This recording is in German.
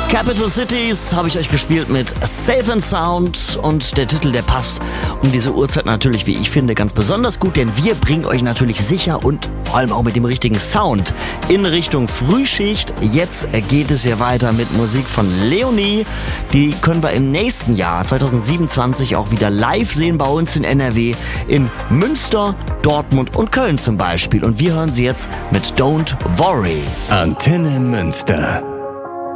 Capital Cities habe ich euch gespielt mit Safe and Sound und der Titel, der passt um diese Uhrzeit natürlich, wie ich finde, ganz besonders gut, denn wir bringen euch natürlich sicher und vor allem auch mit dem richtigen Sound in Richtung Frühschicht. Jetzt geht es ja weiter mit Musik von Leonie. Die können wir im nächsten Jahr 2027 auch wieder live sehen bei uns in NRW, in Münster, Dortmund und Köln zum Beispiel. Und wir hören sie jetzt mit Don't Worry. Antenne Münster.